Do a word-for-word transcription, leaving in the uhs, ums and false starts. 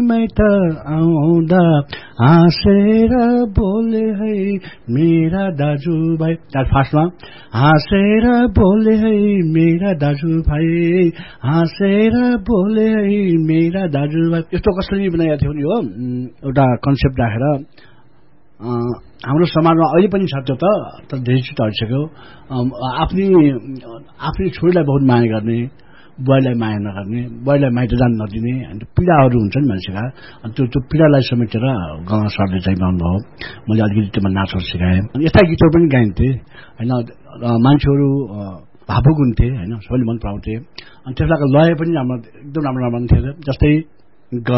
मैत आउँदा हाँसेर बोले है मेरा दाजुभाइ तार फास्टमा हाँसेर बोले है मेरा दाजुभाइ हाँसेर बोले है मेरा दाजुभाइ यस्तो कसरी बनाएको थियो नि हो एउटा कन्सेप्ट राखेर हाम्रो समाजमा अहिले पनि छ त्यो त तर धेरै छिटो हटिसक्यो आफ्नै आफ्नै छोरीलाई बहुत माया गर्ने बुवाईलाई माया नगर्ने बुवाईलाई माइत जान नदिने अनि पीडाहरू हुन्छन् मान्छेका अनि त्यो त्यो पीडालाई समेटेर गङ्गा सरले चाहिँ गाउनुभयो मैले अलिकति त्यसमा नाचहरू सिकाएँ यस्ता गीतहरू पनि गाइन्थे होइन मान्छेहरू भावुक हुन्थे होइन सबैले मन पराउँथे अनि त्यसलाई लय पनि राम्रो एकदम राम्रो राम्रो थिएछ जस्तै